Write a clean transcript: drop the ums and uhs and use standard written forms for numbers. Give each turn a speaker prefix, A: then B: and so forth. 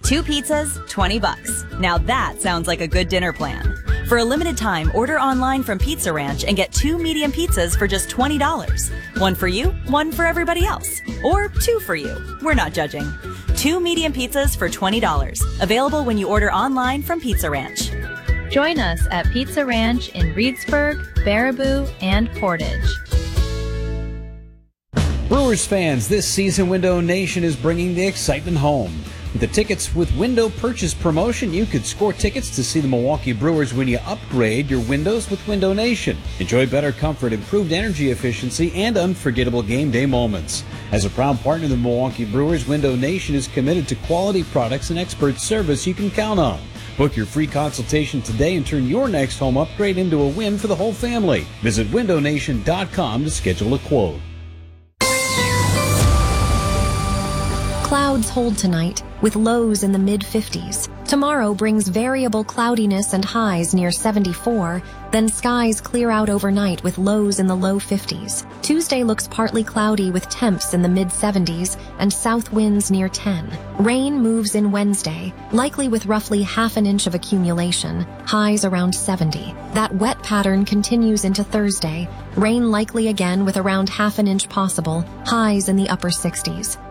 A: 2 pizzas, $20. Now that sounds like a good dinner plan. For a limited time, order online from Pizza Ranch and get 2 medium pizzas for just $20. One for you, one for everybody else. Or 2 for you. We're not judging. 2 medium pizzas for $20. Available when you order online from Pizza Ranch.
B: Join us at Pizza Ranch in Reedsburg, Baraboo, and Portage.
C: Brewers fans, this season Window Nation is bringing the excitement home. With the Tickets with Window Purchase promotion, you could score tickets to see the Milwaukee Brewers when you upgrade your windows with Window Nation. Enjoy better comfort, improved energy efficiency, and unforgettable game day moments. As a proud partner of the Milwaukee Brewers, Window Nation is committed to quality products and expert service you can count on. Book your free consultation today and turn your next home upgrade into a win for the whole family. Visit windownation.com to schedule a quote.
D: Clouds hold tonight, with lows in the mid-50s. Tomorrow brings variable cloudiness and highs near 74, then skies clear out overnight with lows in the low 50s. Tuesday looks partly cloudy with temps in the mid-70s and south winds near 10. Rain moves in Wednesday, likely with roughly half an inch of accumulation, highs around 70. That wet pattern continues into Thursday. Rain likely again with around half an inch possible, highs in the upper 60s.